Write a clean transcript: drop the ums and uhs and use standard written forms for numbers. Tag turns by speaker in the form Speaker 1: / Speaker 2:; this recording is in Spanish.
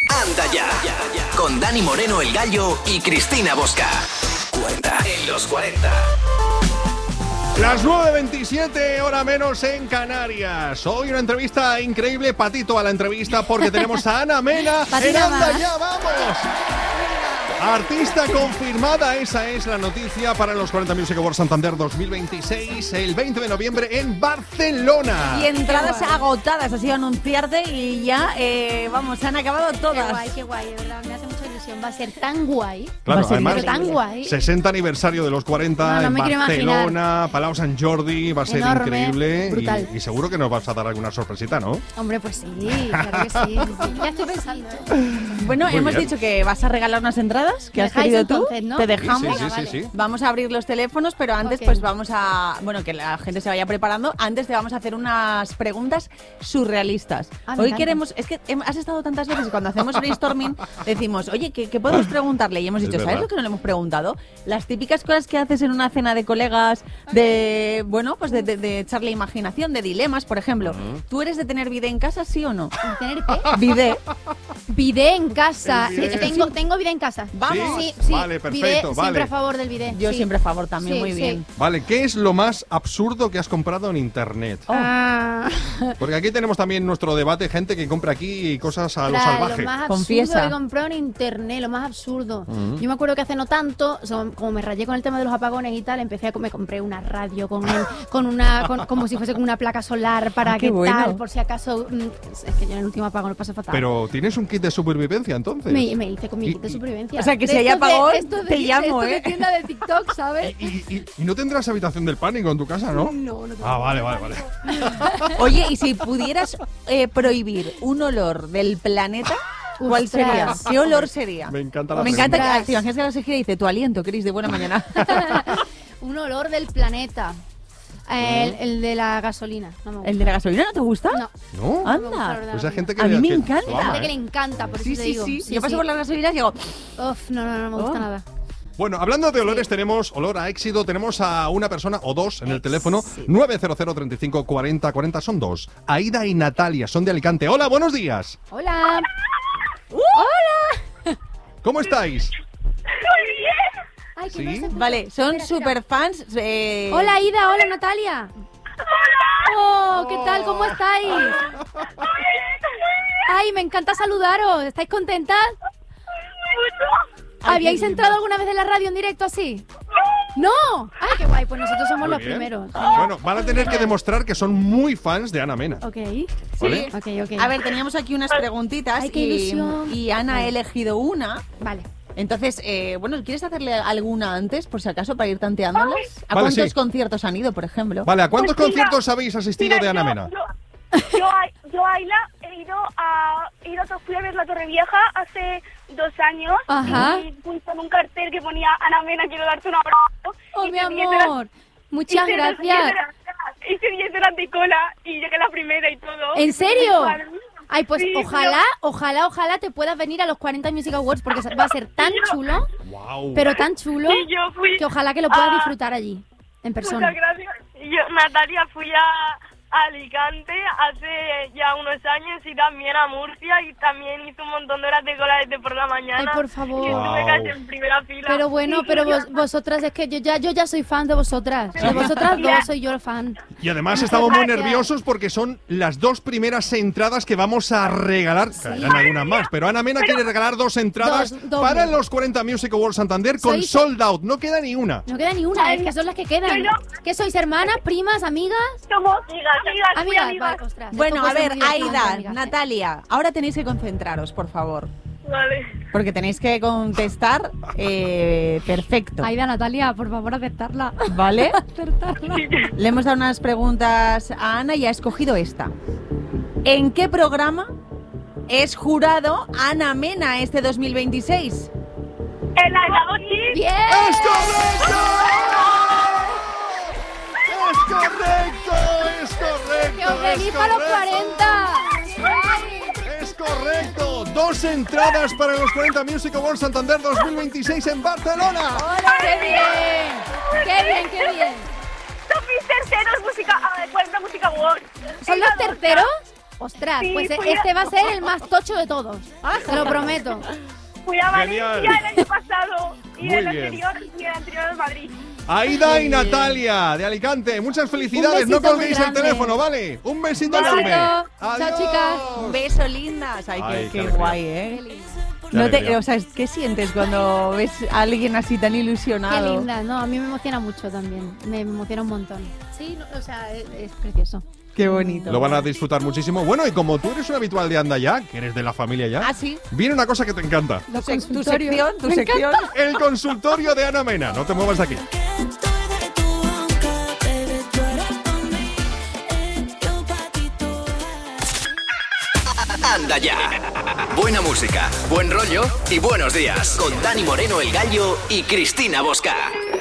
Speaker 1: Anda ya, con Dani Moreno el Gallo y Cristina Bosca. Cuenta en los 40.
Speaker 2: Las 9:27, hora menos en Canarias. Hoy una entrevista increíble, patito a la entrevista, porque tenemos a Ana Mena en Anda Ya, vamos. Artista confirmada, esa es la noticia para los 40 Music Awards Santander 2026, el 20 de noviembre en Barcelona.
Speaker 3: Y entradas agotadas, ha sido anunciarte y ya, vamos, se han acabado todas.
Speaker 4: Qué guay, de verdad, me hace mucha ilusión. Va a ser tan guay.
Speaker 2: Claro,
Speaker 3: va a ser
Speaker 2: además,
Speaker 4: tan guay.
Speaker 2: 60 aniversario de los 40
Speaker 4: No
Speaker 2: en
Speaker 4: me quiero
Speaker 2: Barcelona,
Speaker 4: imaginar.
Speaker 2: Palau Sant Jordi, va a ser
Speaker 4: Enorme,
Speaker 2: increíble.
Speaker 4: brutal.
Speaker 2: Y seguro que nos vas a dar alguna sorpresita, ¿no?
Speaker 4: Hombre, pues sí, claro que sí. Ya estoy pensando.
Speaker 3: Bueno,
Speaker 2: Muy
Speaker 3: hemos
Speaker 2: bien.
Speaker 3: dicho que vas a regalar unas entradas que
Speaker 4: ¿Me
Speaker 3: has querido
Speaker 4: dejáis
Speaker 3: tú.
Speaker 4: entonces, no?
Speaker 3: Te dejamos.
Speaker 2: Sí.
Speaker 3: Vamos a abrir los teléfonos, pero antes
Speaker 4: Ok.
Speaker 3: pues vamos a... Bueno, que la gente se vaya preparando. Antes te vamos a hacer unas preguntas surrealistas.
Speaker 4: Ah, me
Speaker 3: Hoy
Speaker 4: encanta.
Speaker 3: queremos... Es que has estado tantas veces y cuando hacemos brainstorming decimos, oye, ¿qué podemos preguntarle? Y hemos
Speaker 2: Es
Speaker 3: dicho, ¿sabes
Speaker 2: verdad.
Speaker 3: lo que no le hemos preguntado? Las típicas cosas que haces en una cena de colegas, de... Bueno, pues de echarle imaginación, de dilemas, por ejemplo. ¿Tú eres de tener bidet en casa, sí o no?
Speaker 4: ¿Tener qué?
Speaker 3: Bidet.
Speaker 4: Bidet en casa.
Speaker 2: El bidet.
Speaker 4: Tengo bidet en casa.
Speaker 3: Vamos.
Speaker 4: Sí.
Speaker 2: Vale, perfecto,
Speaker 4: Bidet,
Speaker 2: vale.
Speaker 4: siempre a favor del bidet.
Speaker 3: Yo
Speaker 4: sí.
Speaker 3: siempre a favor también,
Speaker 4: Sí,
Speaker 3: muy
Speaker 4: sí.
Speaker 3: bien.
Speaker 2: Vale, ¿qué es lo más absurdo que has comprado en internet?
Speaker 4: Ah,
Speaker 2: Porque aquí tenemos también nuestro debate, gente que compra aquí cosas a lo
Speaker 4: claro,
Speaker 2: salvaje.
Speaker 4: Lo más absurdo
Speaker 3: Confiesa.
Speaker 4: que compré en internet, lo más absurdo. Yo me acuerdo que hace no tanto, como me rayé con el tema de los apagones y tal, me compré una radio como si fuese con una placa solar para
Speaker 3: qué
Speaker 4: que
Speaker 3: bueno.
Speaker 4: tal, por si acaso. Es que yo en el último apagón lo pasé fatal.
Speaker 2: Pero ¿tienes un kit de supervivencia entonces?
Speaker 4: Me hice con mi kit de
Speaker 2: Y-
Speaker 4: supervivencia.
Speaker 3: O sea, que
Speaker 4: De
Speaker 3: si hay
Speaker 4: estos de-
Speaker 3: apagón,
Speaker 4: estos de-
Speaker 3: te llamo,
Speaker 4: estos de
Speaker 3: ¿eh?
Speaker 4: tienda de TikTok, ¿sabes?
Speaker 2: ¿Y no tendrás habitación del pánico en tu casa, no?
Speaker 4: No tengo.
Speaker 2: Ah, vale.
Speaker 3: Oye, y si pudieras prohibir un olor del planeta, ¿cuál
Speaker 4: Ostras.
Speaker 3: sería? ¿Qué olor sería?
Speaker 2: Me encanta la
Speaker 3: Me encanta
Speaker 2: pregunta.
Speaker 3: que te imaginas que la gira dice tu aliento, Cris, de buena mañana.
Speaker 4: Un olor del planeta. El de la gasolina. No me gusta.
Speaker 3: ¿El de la gasolina no te gusta?
Speaker 4: No.
Speaker 2: ¿No?
Speaker 3: Anda.
Speaker 4: No me gusta el olor de la
Speaker 2: Pues hay gente que
Speaker 3: A mí me
Speaker 2: que
Speaker 3: encanta.
Speaker 2: lo ama,
Speaker 4: Gente que le
Speaker 2: ¿eh?
Speaker 4: encanta, por
Speaker 3: Sí,
Speaker 4: eso te
Speaker 3: sí,
Speaker 4: digo.
Speaker 3: sí. Yo paso por las gasolinas y digo,
Speaker 4: Uf, no me gusta
Speaker 3: Oh.
Speaker 4: nada.
Speaker 2: Bueno, hablando de olores, tenemos olor a éxito. Tenemos a una persona o dos en el teléfono. 900 35 40 40. Son dos. Aida y Natalia, son de Alicante. Hola, buenos días.
Speaker 4: Hola.
Speaker 2: ¿Cómo estáis?
Speaker 4: Ay, que
Speaker 2: ¿Sí?
Speaker 4: no sé-
Speaker 3: vale, son
Speaker 4: Espera,
Speaker 3: super fans.
Speaker 4: Hola, Ida. Hola, Natalia. Oh, ¿qué tal? ¿Cómo estáis? Ay, me encanta saludaros. ¿Estáis contentas? ¿Habíais entrado alguna vez en la radio en directo así? ¡No! ¡Ay, qué guay! Pues nosotros somos
Speaker 2: Muy
Speaker 4: los
Speaker 2: bien.
Speaker 4: primeros. Genial.
Speaker 2: Bueno, van a tener que demostrar que son muy fans de Ana Mena.
Speaker 4: Ok.
Speaker 2: ¿Vale?
Speaker 4: Ok.
Speaker 3: A ver, teníamos aquí unas preguntitas
Speaker 4: Ay, qué ilusión.
Speaker 3: y Ana ha elegido una.
Speaker 4: Vale.
Speaker 3: Entonces, bueno, ¿quieres hacerle alguna antes, por si acaso, para ir tanteándolas? ¿A
Speaker 2: Vale,
Speaker 3: cuántos
Speaker 2: sí.
Speaker 3: conciertos han ido, por ejemplo?
Speaker 2: Vale, ¿a cuántos
Speaker 5: Pues mira,
Speaker 2: conciertos habéis asistido de Ana Mena?
Speaker 5: Yo a Ayla fui a ver la Torre Vieja hace 2 años.
Speaker 4: Ajá.
Speaker 5: Y fui con un cartel que ponía Ana Mena, quiero darte un abrazo.
Speaker 4: ¡Oh,
Speaker 5: Y
Speaker 4: mi
Speaker 5: ese día era-
Speaker 4: amor! Muchas gracias.
Speaker 5: Hice 10 horas de cola y llegué la primera y todo.
Speaker 4: ¿En serio? Ay, pues
Speaker 5: Sí,
Speaker 4: ojalá te puedas venir a los 40 Music Awards porque va a ser tan chulo,
Speaker 2: ¡Wow!
Speaker 4: pero tan chulo,
Speaker 5: Y yo fui.
Speaker 4: que ojalá que lo puedas disfrutar allí, en persona.
Speaker 5: Muchas gracias. Y yo, Natalia, fui a Alicante hace ya unos años y también a Murcia y también hice un montón de horas de cola desde por la mañana.
Speaker 4: Ay, por favor.
Speaker 5: Y estuve
Speaker 2: Wow.
Speaker 5: casi en primera fila.
Speaker 4: Pero bueno, pero vosotras, es que yo ya soy fan de vosotras. De vosotras dos soy yo fan.
Speaker 2: Y además estamos muy
Speaker 4: gracias.
Speaker 2: nerviosos porque son las dos primeras entradas que vamos a regalar. Caerán algunas más, pero Ana Mena quiere regalar 2 entradas
Speaker 4: Dos, doble.
Speaker 2: para los 40 Music Awards Santander con
Speaker 4: Sois-
Speaker 2: sold out. No queda ni una.
Speaker 4: No queda ni una, es que son las que quedan. ¿Qué sois, hermanas, primas, amigas?
Speaker 5: Somos amigas,
Speaker 4: Amigas, vale, ostras.
Speaker 3: Bueno,
Speaker 4: Esto
Speaker 3: a
Speaker 4: puede
Speaker 3: ver,
Speaker 4: ser muy divertido,
Speaker 3: Aida,
Speaker 4: amigas, ¿eh?
Speaker 3: Natalia, ahora tenéis que concentraros, por favor.
Speaker 5: Vale.
Speaker 3: Porque tenéis que contestar perfecto,
Speaker 4: Aida, Natalia, por favor, aceptarla.
Speaker 3: ¿vale?
Speaker 4: Acertarla.
Speaker 3: Le hemos dado unas preguntas a Ana y ha escogido esta. ¿En qué programa es jurado Ana Mena este 2026?
Speaker 5: En la Gabochi.
Speaker 4: ¡Bien!
Speaker 2: ¡Es correcto! ¡Es correcto! ¡Es correcto!
Speaker 4: ¡Que os venís
Speaker 2: es
Speaker 4: para los
Speaker 2: correcto!
Speaker 4: 40!
Speaker 2: ¡Es correcto! 2 entradas para los 40 Music Awards Santander 2026 en Barcelona.
Speaker 4: ¡Qué bien! ¡Qué bien, qué bien!
Speaker 5: Son mis terceros 40 Música Awards.
Speaker 4: ¿Son los terceros? Ostras,
Speaker 5: Sí,
Speaker 4: pues
Speaker 5: fui a-
Speaker 4: este va a ser el más tocho de todos. Te lo prometo.
Speaker 5: Fui a
Speaker 2: Genial.
Speaker 5: Valencia el año pasado y
Speaker 2: Muy
Speaker 5: el
Speaker 2: bien.
Speaker 5: anterior de Madrid.
Speaker 2: Aida y Natalia, de Alicante, muchas felicidades.
Speaker 4: Un
Speaker 2: No
Speaker 4: besito
Speaker 2: colguéis
Speaker 4: muy
Speaker 2: el
Speaker 4: grande.
Speaker 2: teléfono, ¿vale? Un besito
Speaker 4: Un besito.
Speaker 2: enorme.
Speaker 4: Chao,
Speaker 2: Adiós.
Speaker 4: chicas.
Speaker 3: Un beso, lindas. Ay,
Speaker 2: Ay,
Speaker 3: qué
Speaker 2: qué alegría.
Speaker 3: guay,
Speaker 4: Qué
Speaker 3: ¿eh?
Speaker 4: linda.
Speaker 3: No te,
Speaker 2: alegría.
Speaker 3: o sea, ¿qué sientes cuando ves a alguien así tan
Speaker 4: Qué
Speaker 3: ilusionado?
Speaker 4: linda. No, a mí me emociona mucho también. Me emociona un montón. Sí, o sea, es precioso.
Speaker 3: Qué bonito.
Speaker 2: Lo van a disfrutar muchísimo. Bueno, y como tú eres un habitual de Anda Ya, que eres de la familia ya,
Speaker 3: Ah, sí.
Speaker 2: viene una cosa que te encanta.
Speaker 4: Los
Speaker 3: Tu
Speaker 4: consultorios.
Speaker 3: sección, tu
Speaker 4: Me
Speaker 3: sección.
Speaker 2: El consultorio de Ana Mena. No te muevas de aquí.
Speaker 1: Anda Ya. Buena música, buen rollo y buenos días. Con Dani Moreno, el Gallo y Cristina Bosca.